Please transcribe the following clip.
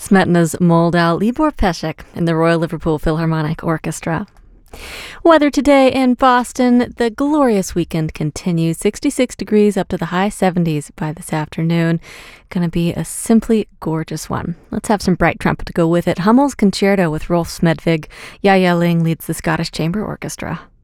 Smetana's Moldau Libor Pesek in the Royal Liverpool Philharmonic Orchestra. Weather today in Boston, the glorious weekend continues. 66 degrees up to the high 70s by this afternoon. Gonna be a simply gorgeous one. Let's have some bright trumpet to go with it. Hummel's Concerto with Rolf Smedvig. Yaya Ling leads the Scottish Chamber Orchestra.